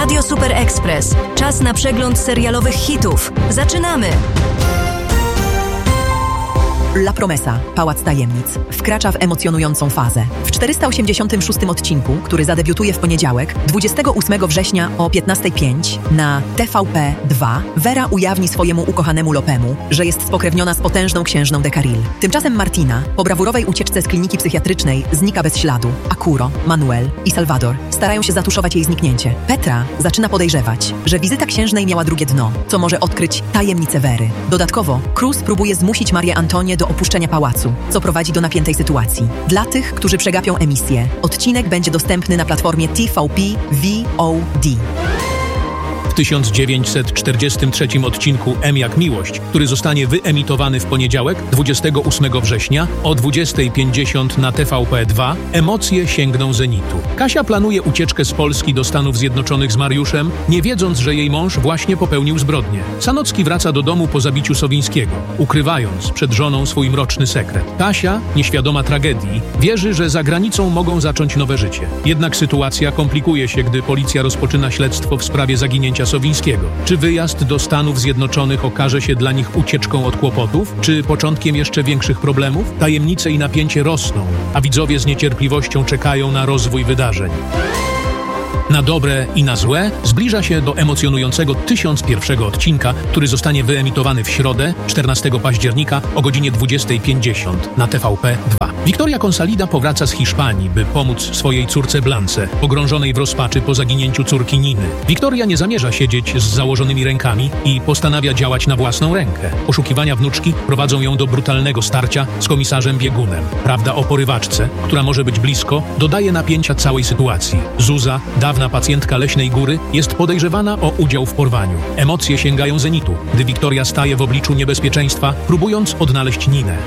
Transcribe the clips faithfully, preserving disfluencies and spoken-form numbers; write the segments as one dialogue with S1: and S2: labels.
S1: Radio Super Express. Czas na przegląd serialowych hitów. Zaczynamy!
S2: La Promesa, Pałac Tajemnic, wkracza w emocjonującą fazę. W czterysta osiemdziesiątym szóstym odcinku, który zadebiutuje w poniedziałek, dwudziestego ósmego września o piętnasta pięć na T V P dwa, Vera ujawni swojemu ukochanemu Lopemu, że jest spokrewniona z potężną księżną de Carril. Tymczasem Martina, po brawurowej ucieczce z kliniki psychiatrycznej, znika bez śladu. Arturo, Manuel i Salvador starają się zatuszować jej zniknięcie. Petra zaczyna podejrzewać, że wizyta księżnej miała drugie dno, co może odkryć tajemnicę Very. Dodatkowo, Cruz próbuje zmusić Marię Antonię do opuszczenia pałacu, co prowadzi do napiętej sytuacji. Dla tych, którzy przegapią emisję, odcinek będzie dostępny na platformie T V P V O D.
S3: W tysiąc dziewięćset czterdziestym trzecim odcinku M jak Miłość, który zostanie wyemitowany w poniedziałek, dwudziestego ósmego września o dwudziesta pięćdziesiąt na T V P dwa, emocje sięgną zenitu. Kasia planuje ucieczkę z Polski do Stanów Zjednoczonych z Mariuszem, nie wiedząc, że jej mąż właśnie popełnił zbrodnię. Sanocki wraca do domu po zabiciu Sowińskiego, ukrywając przed żoną swój mroczny sekret. Kasia, nieświadoma tragedii, wierzy, że za granicą mogą zacząć nowe życie. Jednak sytuacja komplikuje się, gdy policja rozpoczyna śledztwo w sprawie zaginięcia Sowińskiego. Czy wyjazd do Stanów Zjednoczonych okaże się dla nich ucieczką od kłopotów, czy początkiem jeszcze większych problemów? Tajemnice i napięcie rosną, a widzowie z niecierpliwością czekają na rozwój wydarzeń. Na dobre i na złe zbliża się do emocjonującego tysiąc pierwszego odcinka, który zostanie wyemitowany w środę, czternastego października o godzinie dwudziesta pięćdziesiąt na T V P dwa. Victoria Consalida powraca z Hiszpanii, by pomóc swojej córce Blance, pogrążonej w rozpaczy po zaginięciu córki Niny. Victoria nie zamierza siedzieć z założonymi rękami i postanawia działać na własną rękę. Poszukiwania wnuczki prowadzą ją do brutalnego starcia z komisarzem Biegunem. Prawda o porywaczce, która może być blisko, dodaje napięcia całej sytuacji. Zuza, dawna pacjentka Leśnej Góry, jest podejrzewana o udział w porwaniu. Emocje sięgają zenitu, gdy Victoria staje w obliczu niebezpieczeństwa, próbując odnaleźć Ninę.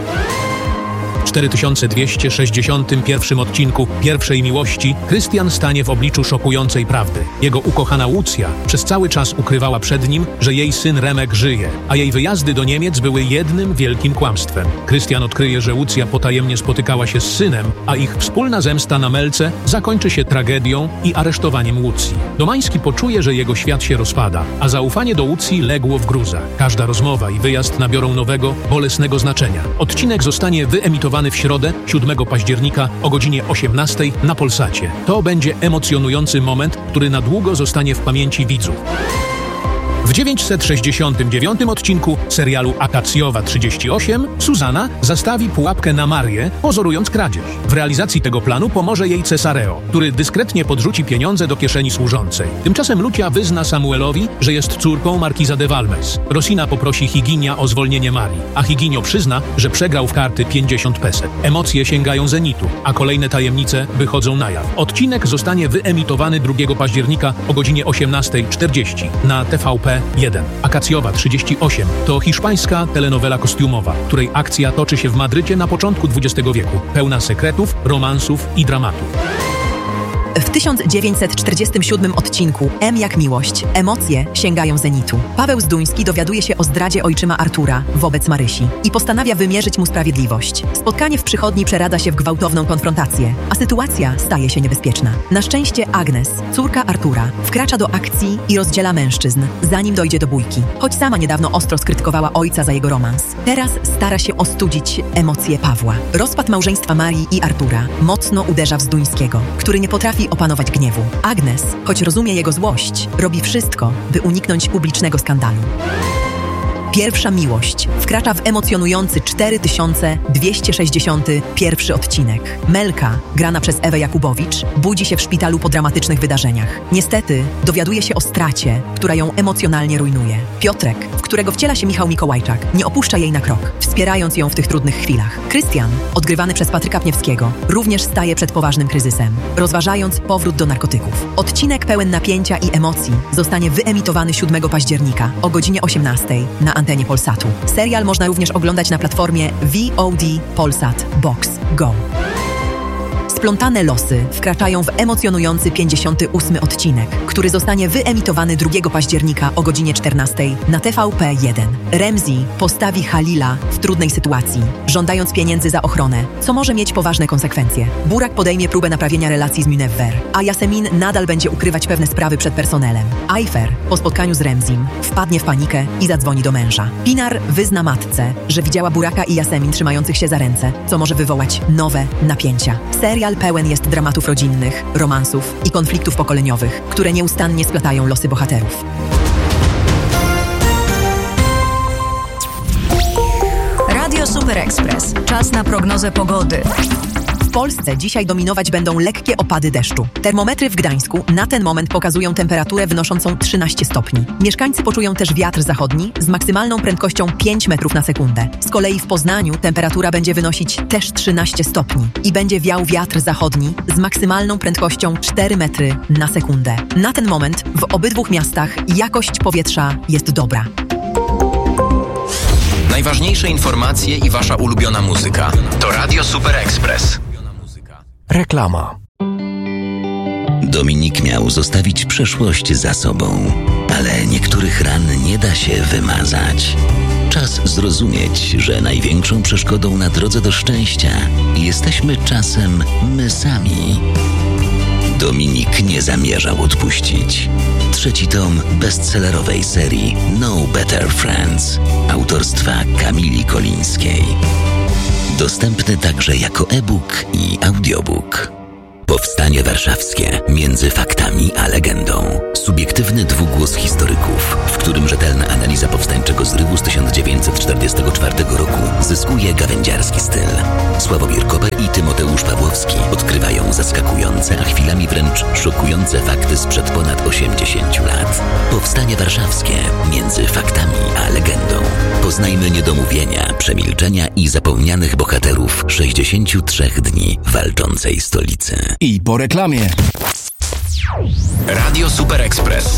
S3: W cztery tysiące dwieście sześćdziesiątym pierwszym odcinku Pierwszej Miłości Krystian stanie w obliczu szokującej prawdy. Jego ukochana Łucja przez cały czas ukrywała przed nim, że jej syn Remek żyje, a jej wyjazdy do Niemiec były jednym wielkim kłamstwem. Krystian odkryje, że Łucja potajemnie spotykała się z synem, a ich wspólna zemsta na Melce zakończy się tragedią i aresztowaniem Łucji. Domański poczuje, że jego świat się rozpada, a zaufanie do Łucji legło w gruzach. Każda rozmowa i wyjazd nabiorą nowego, bolesnego znaczenia. Odcinek zostanie wyemitowany w środę, siódmego października o godzinie osiemnastej na Polsacie. To będzie emocjonujący moment, który na długo zostanie w pamięci widzów. W dziewięćset sześćdziesiątym dziewiątym odcinku serialu Akacjowa trzydzieści osiem Suzana zastawi pułapkę na Marię, pozorując kradzież. W realizacji tego planu pomoże jej Cesareo, który dyskretnie podrzuci pieniądze do kieszeni służącej. Tymczasem Lucia wyzna Samuelowi, że jest córką markiza de Valmes. Rosina poprosi Higinia o zwolnienie Marii, a Higinio przyzna, że przegrał w karty pięćdziesiąt pesek. Emocje sięgają zenitu, a kolejne tajemnice wychodzą na jaw. Odcinek zostanie wyemitowany drugiego października o godzinie osiemnasta czterdzieści na T V P jeden. Akacjowa trzydzieści osiem to hiszpańska telenowela kostiumowa, której akcja toczy się w Madrycie na początku dwudziestego wieku, pełna sekretów, romansów i dramatów.
S2: W tysiąc dziewięćset czterdziestym siódmym odcinku M jak Miłość, emocje sięgają zenitu. Paweł Zduński dowiaduje się o zdradzie ojczyma Artura wobec Marysi i postanawia wymierzyć mu sprawiedliwość. Spotkanie w przychodni przeradza się w gwałtowną konfrontację, a sytuacja staje się niebezpieczna. Na szczęście Agnes, córka Artura, wkracza do akcji i rozdziela mężczyzn, zanim dojdzie do bójki. Choć sama niedawno ostro skrytykowała ojca za jego romans, teraz stara się ostudzić emocje Pawła. Rozpad małżeństwa Marii i Artura mocno uderza w Zduńskiego, który nie potrafi opanować gniewu. Agnes, choć rozumie jego złość, robi wszystko, by uniknąć publicznego skandalu. Pierwsza Miłość wkracza w emocjonujący cztery tysiące dwieście sześćdziesiąty pierwszy odcinek. Melka, grana przez Ewę Jakubowicz, budzi się w szpitalu po dramatycznych wydarzeniach. Niestety, dowiaduje się o stracie, która ją emocjonalnie rujnuje. Piotrek, w którego wciela się Michał Mikołajczak, nie opuszcza jej na krok, wspierając ją w tych trudnych chwilach. Krystian, odgrywany przez Patryka Pniewskiego, również staje przed poważnym kryzysem, rozważając powrót do narkotyków. Odcinek pełen napięcia i emocji zostanie wyemitowany siódmego października o godzinie osiemnastej na antenie Polsatu. Serial można również oglądać na platformie V O D Polsat Box Go. Splątane losy wkraczają w emocjonujący pięćdziesiąty ósmy odcinek, który zostanie wyemitowany drugiego października o godzinie czternastej na T V P jeden. Ramsey postawi Halila w trudnej sytuacji, żądając pieniędzy za ochronę, co może mieć poważne konsekwencje. Burak podejmie próbę naprawienia relacji z Munewwer, a Yasemin nadal będzie ukrywać pewne sprawy przed personelem. Ayfer po spotkaniu z Ramseyem wpadnie w panikę i zadzwoni do męża. Pinar wyzna matce, że widziała Buraka i Yasemin trzymających się za ręce, co może wywołać nowe napięcia. Serial pełen jest dramatów rodzinnych, romansów i konfliktów pokoleniowych, które nieustannie splatają losy bohaterów.
S1: Radio Super Express. Czas na prognozę pogody.
S2: W Polsce dzisiaj dominować będą lekkie opady deszczu. Termometry w Gdańsku na ten moment pokazują temperaturę wynoszącą trzynaście stopni. Mieszkańcy poczują też wiatr zachodni z maksymalną prędkością pięć metrów na sekundę. Z kolei w Poznaniu temperatura będzie wynosić też trzynaście stopni i będzie wiał wiatr zachodni z maksymalną prędkością cztery metry na sekundę. Na ten moment w obydwu miastach jakość powietrza jest dobra.
S4: Najważniejsze informacje i wasza ulubiona muzyka. To Radio Super Express.
S5: Reklama.
S6: Dominik miał zostawić przeszłość za sobą, ale niektórych ran nie da się wymazać. Czas zrozumieć, że największą przeszkodą na drodze do szczęścia jesteśmy czasem my sami. Dominik nie zamierzał odpuścić. Trzeci tom bestsellerowej serii No Better Friends autorstwa Kamili Kolińskiej. Dostępny także jako e-book i audiobook. Powstanie warszawskie między faktami a legendą. Subiektywny dwugłos historyków, w którym rzetelna analiza powstańczego zrywu z tysiąc dziewięćset czterdziestego czwartego roku zyskuje gawędziarski styl. Sławomir Koper i Tymoteusz Pawłowski odkrywają zaskakujące, a chwilami wręcz szokujące fakty sprzed ponad osiemdziesięciu lat. Powstanie warszawskie między faktami a legendą. Poznajmy niedomówienia, przemilczenia i zapomnianych bohaterów sześćdziesięciu trzech dni walczącej stolicy.
S5: I po reklamie.
S4: Radio Super Express.